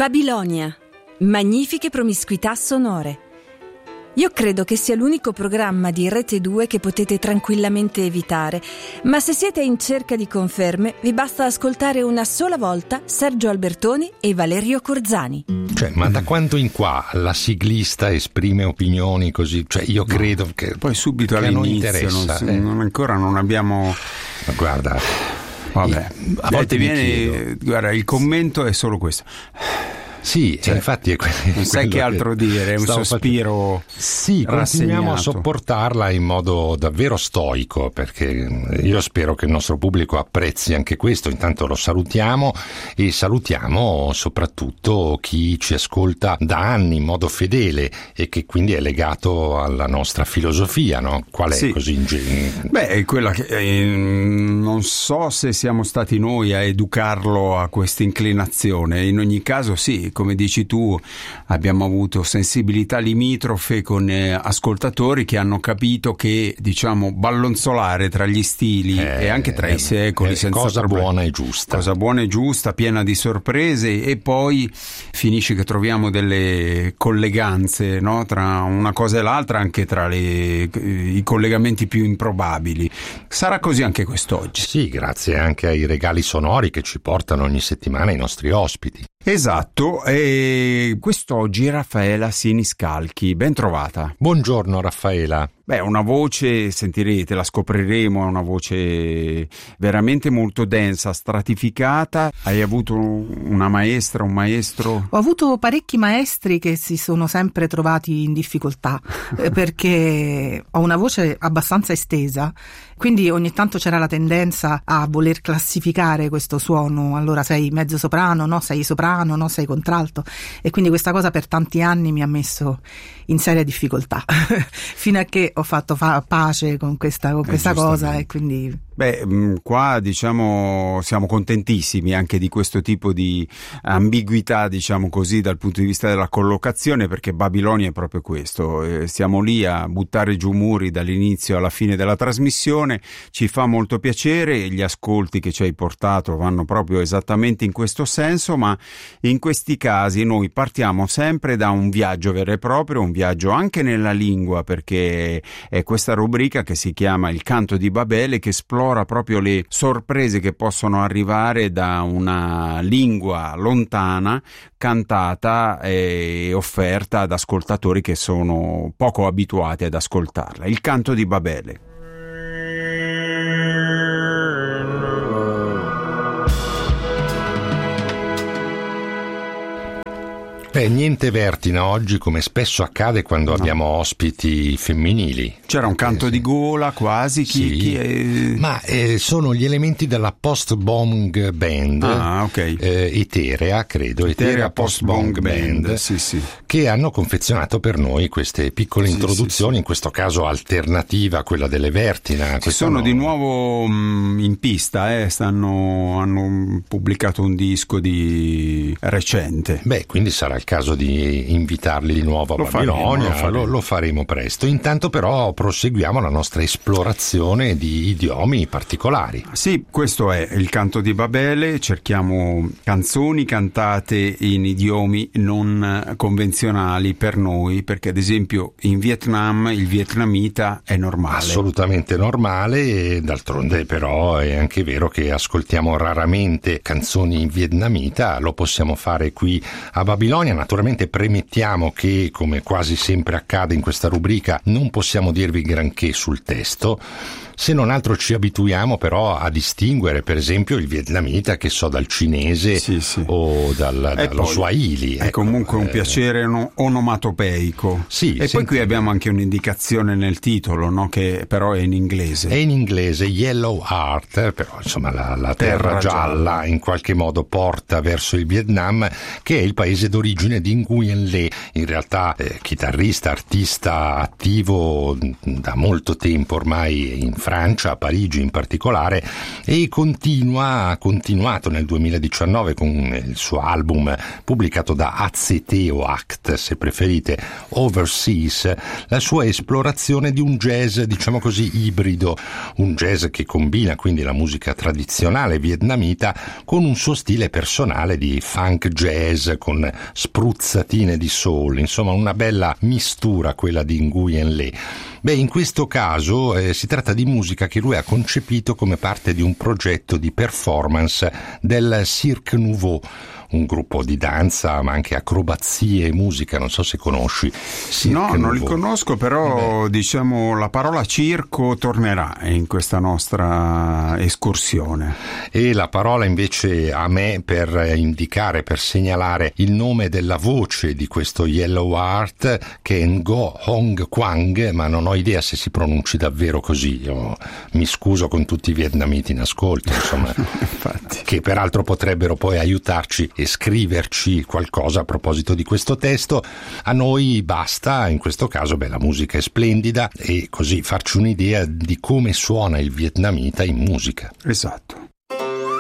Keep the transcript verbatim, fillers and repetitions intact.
Babilonia. Magnifiche promiscuità sonore. Io credo che sia l'unico programma di Rete due che potete tranquillamente evitare, ma se siete in cerca di conferme vi basta ascoltare una sola volta Sergio Albertoni e Valerio Corzani. Cioè, ma da quando in qua la siglista esprime opinioni così? Cioè, io credo no, che poi subito che all'inizio non, interessa, non, eh. non ancora non abbiamo. Ma guarda, vabbè, a volte ti mi viene, chiedo. Guarda, il commento è solo questo. Sì, cioè, infatti è que- non sai che altro che dire, è un sospiro facendo. Sì, continuiamo rassegnato. a sopportarla in modo davvero stoico, perché io spero che il nostro pubblico apprezzi anche questo. Intanto lo salutiamo e salutiamo soprattutto chi ci ascolta da anni in modo fedele e che quindi è legato alla nostra filosofia, no? Qual è, sì. Così in genere? Beh, è quella che eh, non so se siamo stati noi a educarlo a questa inclinazione. In ogni caso sì, come dici tu, abbiamo avuto sensibilità limitrofe con eh, ascoltatori che hanno capito che, diciamo, ballonzolare tra gli stili eh, e anche tra eh, i secoli eh, senza cosa problemi. buona e giusta. Cosa buona e giusta, piena di sorprese, e poi finisce che troviamo delle colleganze, no? Tra una cosa e l'altra, anche tra le, i collegamenti più improbabili. Sarà così anche quest'oggi. Sì, grazie anche ai regali sonori che ci portano ogni settimana i nostri ospiti. Esatto, e quest'oggi Raffaela Siniscalchi, ben trovata. Buongiorno Raffaela. Beh, una voce, sentirete, la scopriremo, è una voce veramente molto densa, stratificata. Hai avuto una maestra, un maestro? Ho avuto parecchi maestri che si sono sempre trovati in difficoltà perché ho una voce abbastanza estesa, quindi ogni tanto c'era la tendenza a voler classificare questo suono. Allora sei mezzo soprano, no, sei soprano, no, sei contralto, e quindi questa cosa per tanti anni mi ha messo in seria difficoltà fino a che ho fatto fa- pace con questa, con questa cosa, e quindi beh, qua diciamo siamo contentissimi anche di questo tipo di ambiguità, diciamo così, dal punto di vista della collocazione, perché Babilonia è proprio questo, eh, stiamo lì a buttare giù muri dall'inizio alla fine della trasmissione. Ci fa molto piacere, gli ascolti che ci hai portato vanno proprio esattamente in questo senso, ma in questi casi noi partiamo sempre da un viaggio vero e proprio, un viaggio anche nella lingua, perché è questa rubrica che si chiama Il Canto di Babele, che esplora proprio le sorprese che possono arrivare da una lingua lontana cantata e offerta ad ascoltatori che sono poco abituati ad ascoltarla. Il Canto di Babele. Beh, niente vertina oggi, come spesso accade quando no. abbiamo ospiti femminili. C'era un canto eh, sì. di gola quasi, chi, sì. chi è... ma eh, sono gli elementi della post-bong band, ah, okay. eh, Eterea, credo, Eterea, Eterea post-bong, post-bong band, band sì, sì. che hanno confezionato per noi queste piccole sì, introduzioni, sì, sì. in questo caso alternativa a quella delle Vertina. Ci sono no... di nuovo mh, in pista, eh, stanno, hanno pubblicato un disco di recente. Beh, quindi sarà il caso di invitarli di nuovo a lo Babilonia, faremo, lo, faremo. Lo, lo faremo presto. Intanto però proseguiamo la nostra esplorazione di idiomi particolari. Sì, questo è il Canto di Babele, cerchiamo canzoni cantate in idiomi non convenzionali per noi, perché ad esempio in Vietnam il vietnamita è normale. Assolutamente normale, e d'altronde però è anche vero che ascoltiamo raramente canzoni in vietnamita, lo possiamo fare qui a Babilonia. Naturalmente premettiamo che, come quasi sempre accade in questa rubrica, non possiamo dirvi granché sul testo. Se non altro ci abituiamo però a distinguere per esempio il vietnamita, che so, dal cinese sì, sì. o dal, dallo poi, swahili. È ecco, comunque un eh, piacere no, onomatopeico. Sì, e senti, poi qui abbiamo anche un'indicazione nel titolo, no? Che però è in inglese. È in inglese, Yellow Heart, però insomma la, la terra, terra gialla, gialla in qualche modo porta verso il Vietnam, che è il paese d'origine origine di Nguyen Le, in realtà eh, chitarrista, artista attivo da molto tempo ormai in Francia, a Parigi in particolare, e continua, ha continuato nel duemiladiciannove con il suo album pubblicato da A Z T o A C T se preferite, Overseas, la sua esplorazione di un jazz diciamo così ibrido, un jazz che combina quindi la musica tradizionale vietnamita con un suo stile personale di funk jazz con spruzzatine di soul, insomma una bella mistura quella di Nguyen Le. Beh, in questo caso eh, si tratta di musica che lui ha concepito come parte di un progetto di performance del Cirque Nouveau, un gruppo di danza ma anche acrobazie e musica, non so se conosci Cirque No, Nouveau. non li conosco, però Beh. diciamo la parola circo tornerà in questa nostra escursione. E la parola invece a me per indicare, per segnalare il nome della voce di questo Yellow Heart, che è Ngo Hong Quang, ma non ho idea se si pronunci davvero così. Io mi scuso con tutti i vietnamiti in ascolto, insomma, Infatti. che peraltro potrebbero poi aiutarci e scriverci qualcosa a proposito di questo testo. A noi basta, in questo caso, beh, la musica è splendida, e così farci un'idea di come suona il vietnamita in musica. Esatto.